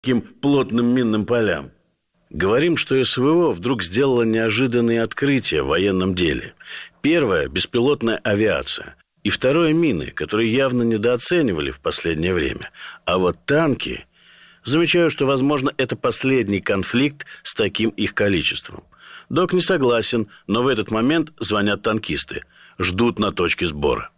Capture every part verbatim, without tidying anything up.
таким плотным минным полям. Говорим, что СВО вдруг сделала неожиданные открытия в военном деле. Первое – беспилотная авиация. И второе – мины, которые явно недооценивали в последнее время. А вот танки... Замечаю, что, возможно, это последний конфликт с таким их количеством. Док не согласен, но в этот момент звонят танкисты. Ждут на точке сбора.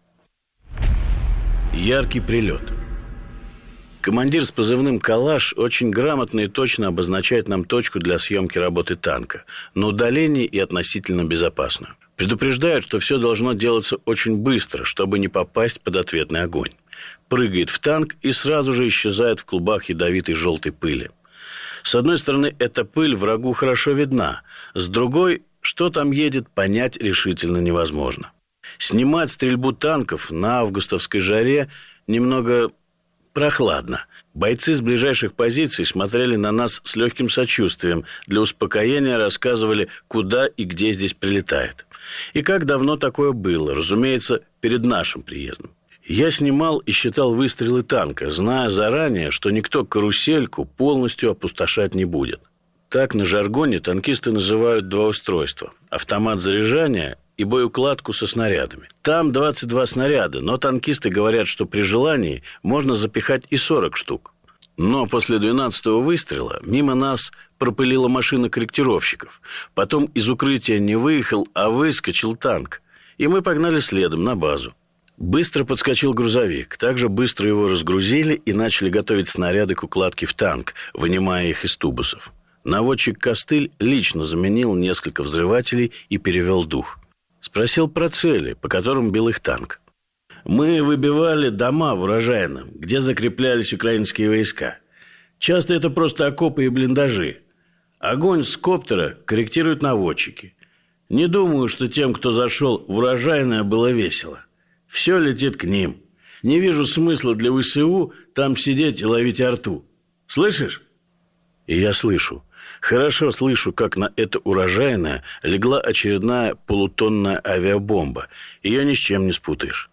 Яркий прилет. Командир с позывным «Калаш» очень грамотно и точно обозначает нам точку для съемки работы танка, на удалении и относительно безопасную. Предупреждает, что все должно делаться очень быстро, чтобы не попасть под ответный огонь. Прыгает в танк и сразу же исчезает в клубах ядовитой желтой пыли. С одной стороны, эта пыль врагу хорошо видна. С другой, что там едет, понять решительно невозможно. Снимать стрельбу танков на августовской жаре немного прохладно. Бойцы с ближайших позиций смотрели на нас с легким сочувствием. Для успокоения рассказывали, куда и где здесь прилетает. И как давно такое было, разумеется, перед нашим приездом. Я снимал и считал выстрелы танка, зная заранее, что никто карусельку полностью опустошать не будет. Так на жаргоне танкисты называют два устройства – автомат заряжания и боеукладку со снарядами. Там двадцать два снаряда, но танкисты говорят, что при желании можно запихать и сорок штук. Но после двенадцатого выстрела мимо нас пропылила машина корректировщиков. Потом из укрытия не выехал, а выскочил танк. И мы погнали следом на базу. Быстро подскочил грузовик. Также быстро его разгрузили и начали готовить снаряды к укладке в танк, вынимая их из тубусов. Наводчик Костыль лично заменил несколько взрывателей и перевел дух. Спросил про цели, по которым бил их танк. Мы выбивали дома в Урожайном, где закреплялись украинские войска. Часто это просто окопы и блиндажи. Огонь с коптера корректируют наводчики. Не думаю, что тем, кто зашел в Урожайное, было весело. Все летит к ним. Не вижу смысла для ВСУ там сидеть и ловить арту. Слышишь? И я слышу. Хорошо слышу, как на это Урожайное легла очередная полутонная авиабомба. Ее ни с чем не спутаешь.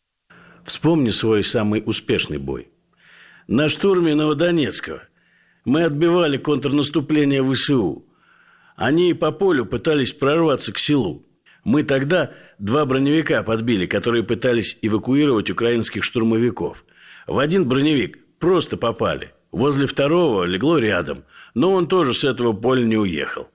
Вспомни свой самый успешный бой. На штурме Новодонецкого мы отбивали контрнаступление ВСУ. Они по полю пытались прорваться к селу. Мы тогда два броневика подбили, которые пытались эвакуировать украинских штурмовиков. В один броневик просто попали. Возле второго легло рядом, но он тоже с этого поля не уехал.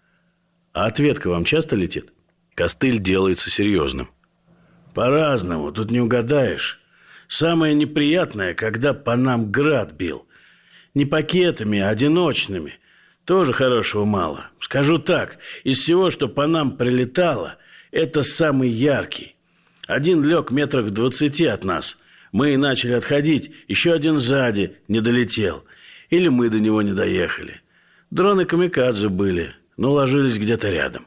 А ответка вам часто летит? Костыль делается серьезным. По-разному, тут не угадаешь. Самое неприятное, когда по нам град бил. Не пакетами, а одиночными. Тоже хорошего мало. Скажу так, из всего, что по нам прилетало, это самый яркий. Один лег метрах в двадцати от нас. Мы и начали отходить, еще один сзади не долетел. Или мы до него не доехали. Дроны камикадзе были, но ложились где-то рядом.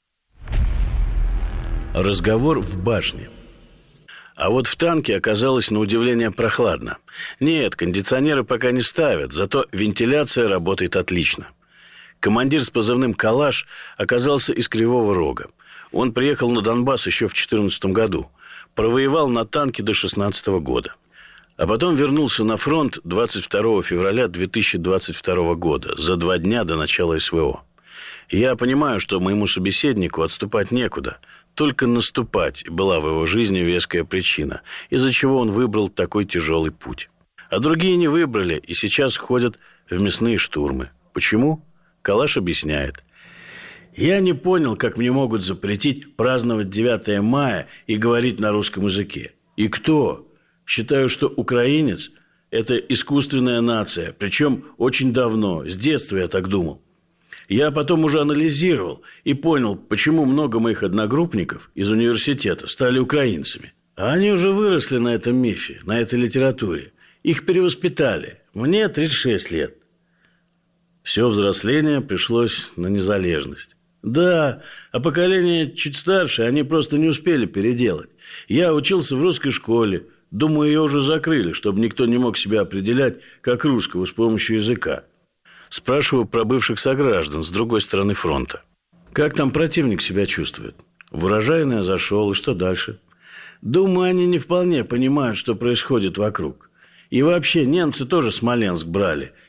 Разговор в башне. А вот в танке оказалось на удивление прохладно. Нет, кондиционеры пока не ставят, зато вентиляция работает отлично. Командир с позывным «Калаш» оказался из Кривого Рога. Он приехал на Донбасс еще в две тысячи четырнадцатом году. Провоевал на танке до две тысячи шестнадцатого года. А потом вернулся на фронт двадцать второго февраля две тысячи двадцать второго года, за два дня до начала СВО. Я понимаю, что моему собеседнику отступать некуда. Только наступать была в его жизни веская причина, из-за чего он выбрал такой тяжелый путь. А другие не выбрали и сейчас ходят в мясные штурмы. Почему? Калаш объясняет. Я не понял, как мне могут запретить праздновать девятое мая и говорить на русском языке. И кто? Считаю, что украинец – это искусственная нация, причем очень давно, с детства я так думал. Я потом уже анализировал и понял, почему много моих одногруппников из университета стали украинцами. А они уже выросли на этом мифе, на этой литературе. Их перевоспитали. Мне тридцать шесть лет. Все взросление пришлось на незалежность. Да, а поколение чуть старше, они просто не успели переделать. Я учился в русской школе. Думаю, ее уже закрыли, чтобы никто не мог себя определять как русского с помощью языка. Спрашиваю про бывших сограждан с другой стороны фронта. Как там противник себя чувствует? В Урожайное зашел, и что дальше? Думаю, они не вполне понимают, что происходит вокруг. И вообще, немцы тоже Смоленск брали.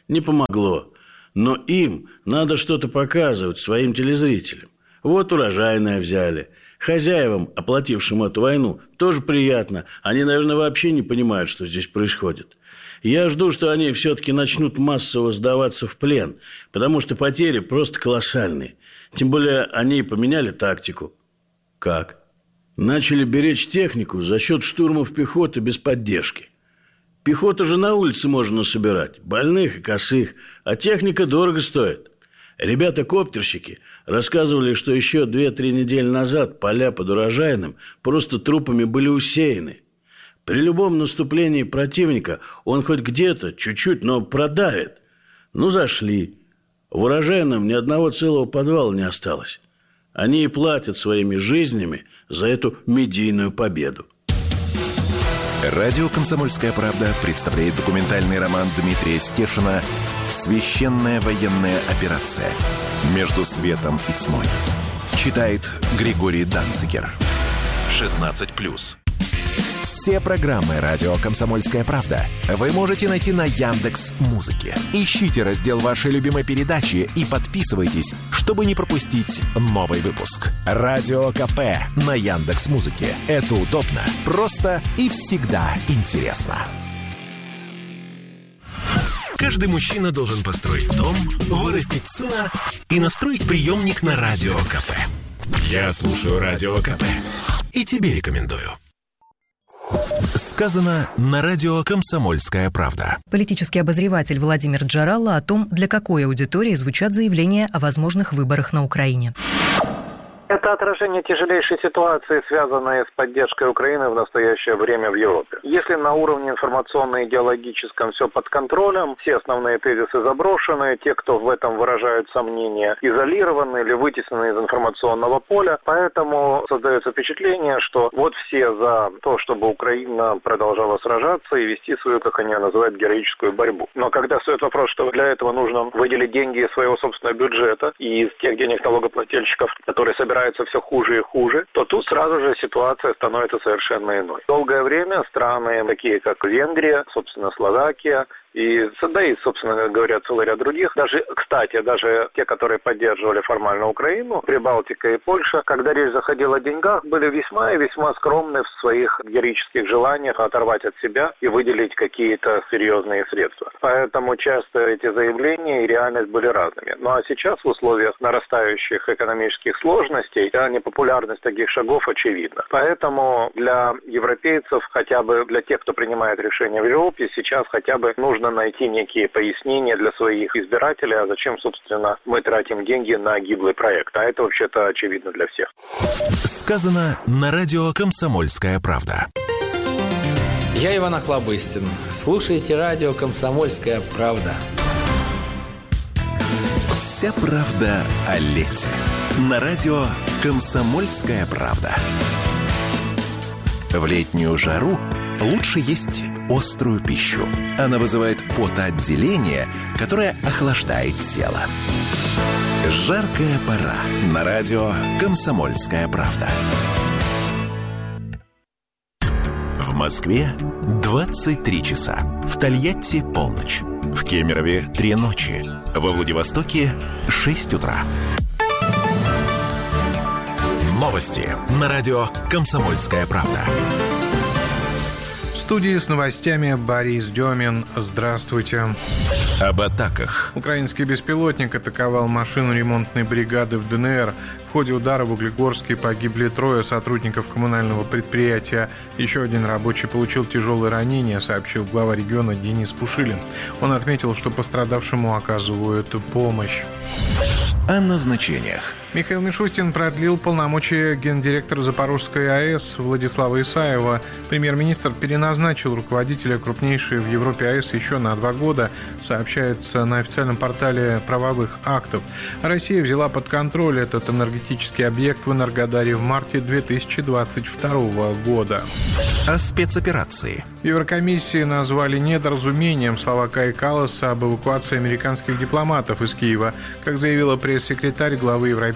Не помогло. Но им надо что-то показывать своим телезрителям. Вот урожайное взяли. Хозяевам, оплатившим эту войну, тоже приятно. Они, наверное, вообще не понимают, что здесь происходит. Я жду, что они все-таки начнут массово сдаваться в плен, потому что потери просто колоссальные. Тем более они поменяли тактику. Как? Начали беречь технику за счет штурмов пехоты без поддержки. Пехоту же на улице можно собирать, больных и косых, а техника дорого стоит. Ребята-коптерщики рассказывали, что еще две-три недели назад поля под урожайным просто трупами были усеяны. При любом наступлении противника он хоть где-то чуть-чуть, но продавит. Ну, зашли. В урожайном ни одного целого подвала не осталось. Они и платят своими жизнями за эту медийную победу. Радио «Комсомольская правда» представляет документальный роман Дмитрия Стешина «Священная военная операция. Между светом и тьмой». Читает Григорий Данцигер. шестнадцать плюс. Все программы «Радио Комсомольская правда» вы можете найти на Яндекс.Музыке. Ищите раздел вашей любимой передачи и подписывайтесь, чтобы не пропустить новый выпуск. Радио КП на Яндекс.Музыке. Это удобно, просто и всегда интересно. Каждый мужчина должен построить дом, вырастить сына и настроить приемник на Радио КП. Я слушаю Радио КП и тебе рекомендую. Сказано на радио «Комсомольская правда». Политический обозреватель Владимир Джаралла о том, для какой аудитории звучат заявления о возможных выборах на Украине. Это отражение тяжелейшей ситуации, связанной с поддержкой Украины в настоящее время в Европе. Если на уровне информационно-идеологическом все под контролем, все основные тезисы заброшены, те, кто в этом выражают сомнения, изолированы или вытеснены из информационного поля, поэтому создается впечатление, что вот все за то, чтобы Украина продолжала сражаться и вести свою, как они называют, героическую борьбу. Но когда встает вопрос, что для этого нужно выделить деньги из своего собственного бюджета и из тех денег налогоплательщиков, которые собирают все хуже и хуже, то тут сразу же ситуация становится совершенно иной. Долгое время страны, такие как Венгрия, собственно, Словакия, и, да и, собственно говоря, целый ряд других, даже, кстати, даже те, которые поддерживали формально Украину, Прибалтика и Польша, когда речь заходила о деньгах, были весьма и весьма скромны в своих героических желаниях оторвать от себя и выделить какие-то серьезные средства. Поэтому часто эти заявления и реальность были разными. Ну а сейчас в условиях нарастающих экономических сложностей, да, непопулярность таких шагов очевидна. Поэтому для европейцев, хотя бы для тех, кто принимает решения в Европе, сейчас хотя бы нужно найти некие пояснения для своих избирателей, а зачем, собственно, мы тратим деньги на гиблый проект. А это вообще-то очевидно для всех. Сказано на радио «Комсомольская правда». Я Иван Охлобыстин. Слушайте радио «Комсомольская правда». Вся правда о лете. На радио «Комсомольская правда». В летнюю жару лучше есть острую пищу. Она вызывает потоотделение, которое охлаждает тело. Жаркая пора. На радио «Комсомольская правда». В Москве двадцать три часа. В Тольятти полночь. В Кемерове три ночи. Во Владивостоке шесть утра. Новости на радио «Комсомольская правда». В студии с новостями Борис Демин. Здравствуйте. Об атаках. Украинский беспилотник атаковал машину ремонтной бригады в ДНР. В ходе удара в Углегорске погибли трое сотрудников коммунального предприятия. Еще один рабочий получил тяжелые ранения, сообщил глава региона Денис Пушилин. Он отметил, что пострадавшему оказывают помощь. О назначениях. Михаил Мишустин продлил полномочия гендиректора Запорожской АЭС Владислава Исаева. Премьер-министр переназначил руководителя крупнейшей в Европе АЭС еще на два года, сообщается на официальном портале правовых актов. Россия взяла под контроль этот энергетический объект в Энергодаре в марте две тысячи двадцать второго года. О спецоперации. В Еврокомиссии назвали недоразумением слова Каи Калласа об эвакуации американских дипломатов из Киева. Как заявила пресс-секретарь главы Европейского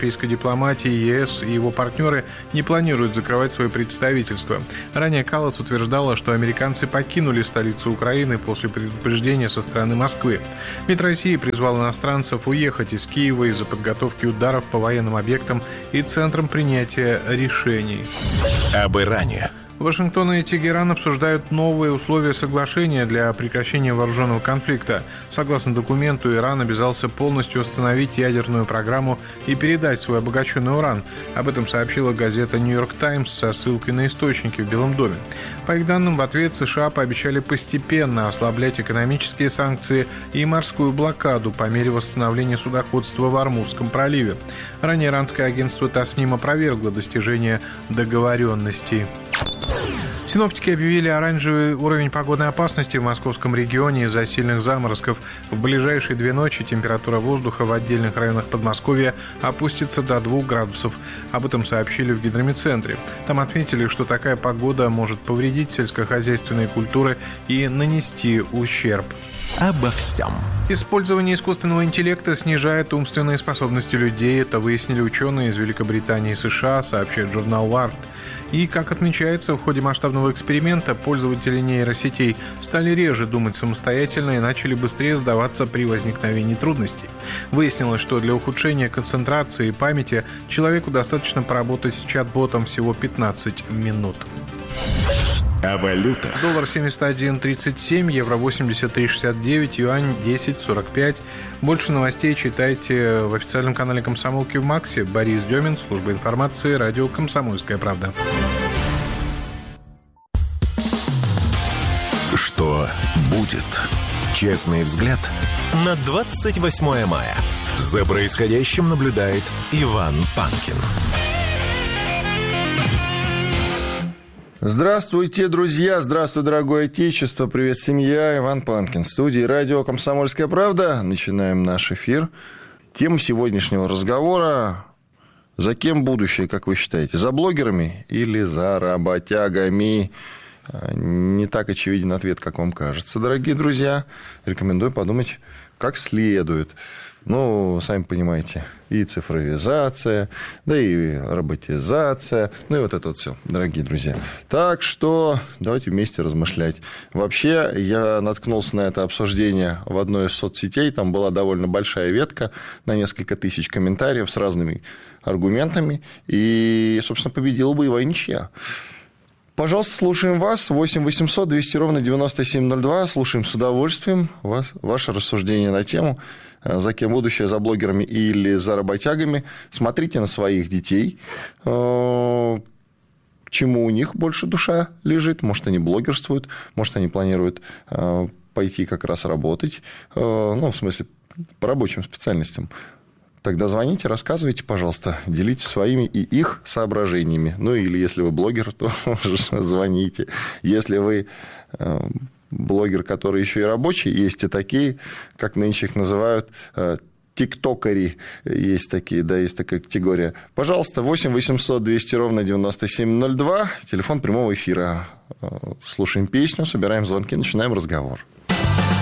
европейской дипломатии, ЕС и его партнеры не планируют закрывать свои представительства. Ранее Каллас утверждала, что американцы покинули столицу Украины после предупреждения со стороны Москвы. МИД России призвал иностранцев уехать из Киева из-за подготовки ударов по военным объектам и центрам принятия решений. Об Иране. Вашингтон и Тегеран обсуждают новые условия соглашения для прекращения вооруженного конфликта. Согласно документу, Иран обязался полностью остановить ядерную программу и передать свой обогащенный уран. Об этом сообщила газета «Нью-Йорк Таймс» со ссылкой на источники в Белом доме. По их данным, в ответ США пообещали постепенно ослаблять экономические санкции и морскую блокаду по мере восстановления судоходства в Ормузском проливе. Ранее иранское агентство Тасним опровергло достижение договоренностей. Синоптики объявили оранжевый уровень погодной опасности в московском регионе из-за сильных заморозков. В ближайшие две ночи температура воздуха в отдельных районах Подмосковья опустится до двух градусов. Об этом сообщили в гидромедцентре. Там отметили, что такая погода может повредить сельскохозяйственные культуры и нанести ущерб. Обо всем. Использование искусственного интеллекта снижает умственные способности людей. Это выяснили ученые из Великобритании и США, сообщает журнал Wired. И, как отмечается, в ходе масштабного эксперимента пользователи нейросетей стали реже думать самостоятельно и начали быстрее сдаваться при возникновении трудностей. Выяснилось, что для ухудшения концентрации и памяти человеку достаточно поработать с чат-ботом всего пятнадцать минут. О валютах. Доллар семьдесят один тридцать семь, евро восемьдесят три шестьдесят девять, юань десять сорок пять. Больше новостей читайте в официальном канале «Комсомолки» в Максе. Борис Демин, служба информации, радио «Комсомольская правда». Что будет? Честный взгляд на двадцать восьмое мая. За происходящим наблюдает Иван Панкин. Здравствуйте, друзья! Здравствуй, дорогое отечество! Привет, семья! Иван Панкин. В студии радио «Комсомольская правда». Начинаем наш эфир. Тема сегодняшнего разговора: за кем будущее, как вы считаете? За блогерами или за работягами? Не так очевиден ответ, как вам кажется, дорогие друзья. Рекомендую подумать как следует. Ну, сами понимаете, и цифровизация, да и роботизация, ну и вот это вот все, дорогие друзья. Так что давайте вместе размышлять. Вообще, я наткнулся на это обсуждение в одной из соцсетей, там была довольно большая ветка на несколько тысяч комментариев с разными аргументами, и, собственно, победила боевая ничья. Пожалуйста, слушаем вас. восемь восемьсот двести ровно девяносто семь ноль два. Слушаем с удовольствием вас, ваше рассуждение на тему, за кем будущее, за блогерами или за работягами. Смотрите на своих детей, к чему у них больше душа лежит. Может, они блогерствуют, может, они планируют пойти как раз работать, ну, в смысле, по рабочим специальностям. Тогда звоните, рассказывайте, пожалуйста, делитесь своими и их соображениями. Ну, или если вы блогер, то звоните. Если вы блогер, который еще и рабочий, есть и такие, как нынче их называют, тиктокари, есть такие, да, есть такая категория. Пожалуйста, восемь восемьсот двести ровно девяносто семь ноль два, телефон прямого эфира. Слушаем песню, собираем звонки, начинаем разговор.